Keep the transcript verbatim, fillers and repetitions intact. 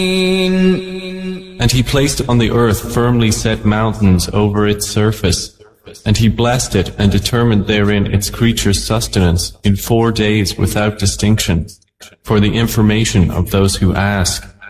And he placed on the earth firmly set mountains over its surface, and he blessed it and determined therein its creatures' sustenance in four days without distinction, for the information of those who ask.